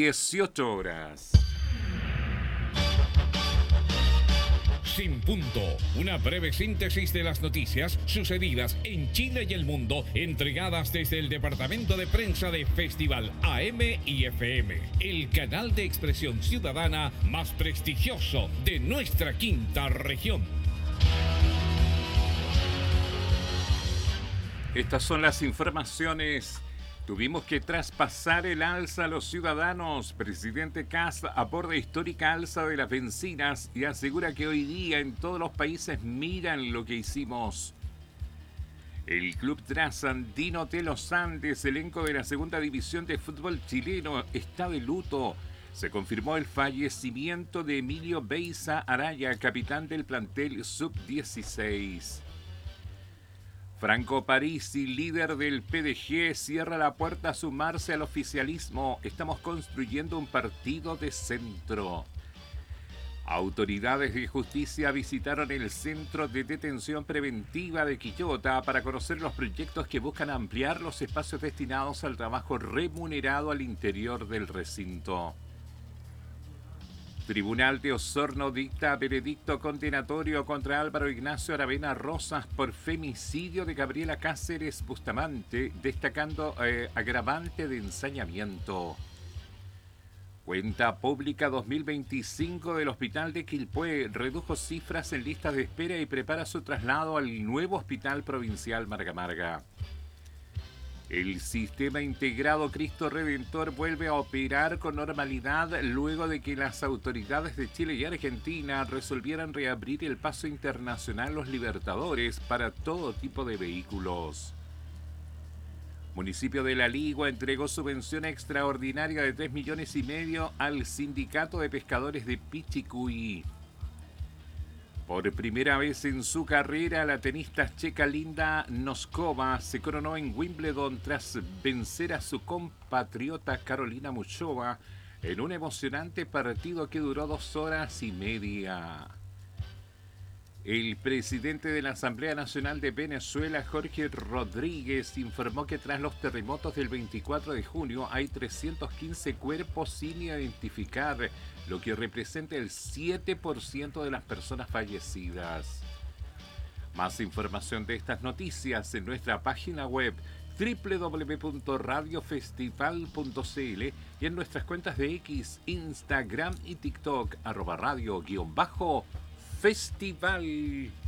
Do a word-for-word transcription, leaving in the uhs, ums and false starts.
dieciocho horas. Sin Punto, una breve síntesis de las noticias sucedidas en Chile y el mundo, entregadas desde el departamento de prensa de Festival A M y F M, el canal de expresión ciudadana más prestigioso de nuestra quinta región. Estas son las informaciones. Tuvimos que traspasar el alza a los ciudadanos. Presidente Kast aborda histórica alza de las bencinas y asegura que hoy día en todos los países miran lo que hicimos. El club trasandino de los Andes, elenco de la segunda división de fútbol chileno, está de luto. Se confirmó el fallecimiento de Emilio Beiza Araya, capitán del plantel sub dieciséis. Franco Parisi, líder del P D G, cierra la puerta a sumarse al oficialismo. Estamos construyendo un partido de centro. Autoridades de justicia visitaron el Centro de Detención Preventiva de Quillota para conocer los proyectos que buscan ampliar los espacios destinados al trabajo remunerado al interior del recinto. Tribunal de Osorno dicta veredicto condenatorio contra Álvaro Ignacio Aravena Rosas por femicidio de Gabriela Cáceres Bustamante, destacando eh, agravante de ensañamiento. Cuenta pública dos mil veinticinco del Hospital de Quilpué redujo cifras en listas de espera y prepara su traslado al nuevo Hospital Provincial Marga Marga. El sistema integrado Cristo Redentor vuelve a operar con normalidad luego de que las autoridades de Chile y Argentina resolvieran reabrir el paso internacional Los Libertadores para todo tipo de vehículos. Municipio de La Ligua entregó subvención extraordinaria de tres millones y medio al Sindicato de Pescadores de Pichicuy. Por primera vez en su carrera, la tenista checa Linda Noskova se coronó en Wimbledon tras vencer a su compatriota Carolina Muchova en un emocionante partido que duró dos horas y media. El presidente de la Asamblea Nacional de Venezuela, Jorge Rodríguez, informó que tras los terremotos del veinticuatro de junio hay trescientos quince cuerpos sin identificar, lo que representa el siete por ciento de las personas fallecidas. Más información de estas noticias en nuestra página web doble u doble u doble u punto radio festival punto c l y en nuestras cuentas de X, Instagram y TikTok, arroba radio guión bajo festival.